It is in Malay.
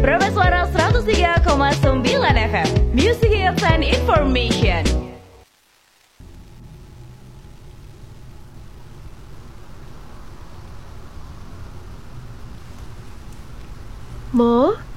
Suara 103,9 FM. Music Hits and Information. Bố,